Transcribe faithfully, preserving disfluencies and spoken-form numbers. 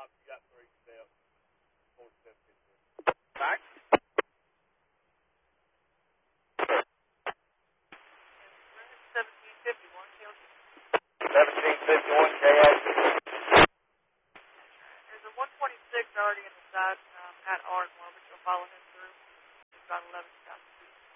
Back. seventeen fifty-one, K L T. seventeen fifty-one K L T. There's a one twenty-six already in the side um, at Ardmore, but you'll follow him through. He's about eleven stops.